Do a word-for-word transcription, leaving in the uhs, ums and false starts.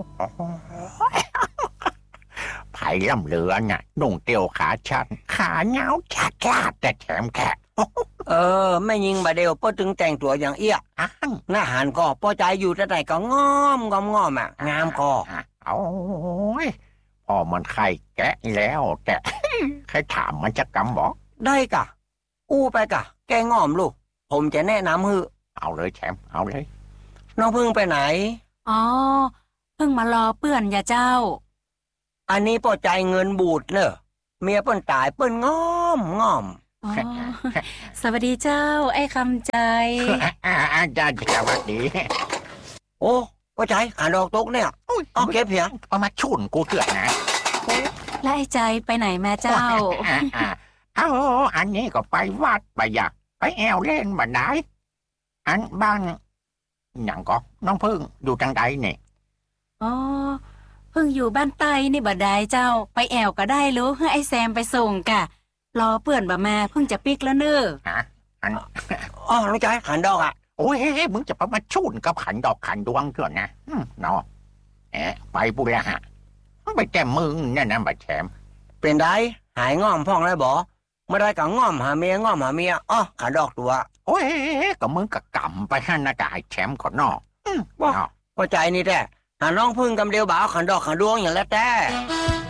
ไผ่ล่ำเลือน่ะนุ่งเตียวขาชันขาเงาจัดลาดแต่แถมแค่เออไม่ยิงบาเดียวป้อถึงแต่งตัวอย่างเอี้ยอ้างหน้าหันก็ป้อใจอยู่แต่ไหนก็ง้อมงอมงอมอ่ะงามก็โอ้ยพอมันไข่แกะแล้วแต่ ใครถามมันจะกำบอกได้กะอู้ไปกะแกง้อมลูกผมจะแนะนำฮือเอาเลยแชมป์เอาเลยน้องพึ่งไปไหนอ๋อเพิ่งมารอเปื่อนอย่าเจ้าอันนี้ป้อใจเงินบูดเนอะเมียเปิ้นตายเปิ้นง้อมง้อมอ๋อสวัสดีเจ้าไอ้คำใจอาจารย์สวัสดีโอ้ป้อใจขาดอกตกเนี่ยเอาเก็บเพียงเอามาชุนกูเถื่อนนะแล้วไอ้ใจไปไหนแม่เจ้าเอาอันนี้ก็ไปวัดไปอยากไปแอวเล่นมาได้อันบ้านอย่างก็น้องพึ่งอยู่จังใดเนี่ยอ๋อเพิ่งอยู่บ้านใต้นี่บ่ได้เจ้าไปแอวก็ได้รู้ให้ไอ้แซมไปส่งกะรอเปื่อนบ่มาเพิ่งจะปิกแล้วเน้อฮะอันอ๋อน้องใจขันดอกอ่ะโอ้ยมึงจะไปมาชุนกับขันดอกขันดวงเถื่อนนะเนาะแหมไปบุรีฮะไปแก้มึงเนี่ยนะบัดแชมเป็นได้หายง้อมพ่องแล้วบ่ไม่ได้ก็ง้อมหาเมียง้อมหาเมียอ๋อขันดอกตัวโอ้ยก็มึงก็กำไปให้นากายแชมก่อนเนาะบ่พอใจนี่แท้หาน้องพึ่งกำเดียวบ่าวขันดอกขันดวงอย่างแล้วแต่